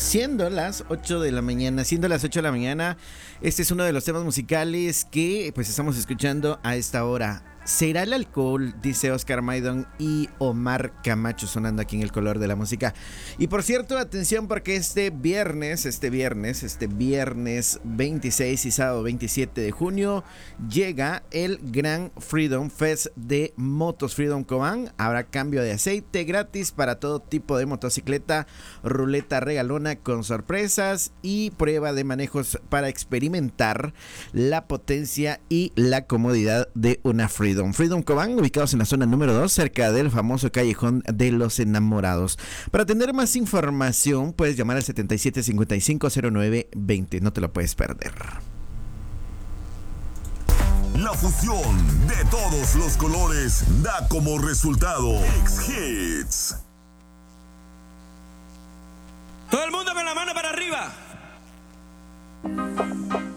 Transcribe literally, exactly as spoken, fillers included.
siendo las ocho de la mañana, siendo las ocho de la mañana, este es uno de los temas musicales que pues estamos escuchando a esta hora. ¿Será el alcohol? Dice Oscar Maidon y Omar Camacho sonando aquí en El Color de la Música. Y por cierto, atención porque este viernes, este viernes, este viernes veintiséis y sábado veintisiete de junio llega el Gran Freedom Fest de Motos Freedom Cobán. Habrá cambio de aceite gratis para todo tipo de motocicleta, ruleta regalona con sorpresas y prueba de manejos para experimentar la potencia y la comodidad de una Freedom. Freedom Cobán, ubicados en la zona número dos, cerca del famoso Callejón de los Enamorados. Para tener más información, puedes llamar al setenta y siete cincuenta y cinco cero nueve veinte. No te lo puedes perder. La fusión de todos los colores da como resultado X-Hits. Todo el mundo con la mano para arriba.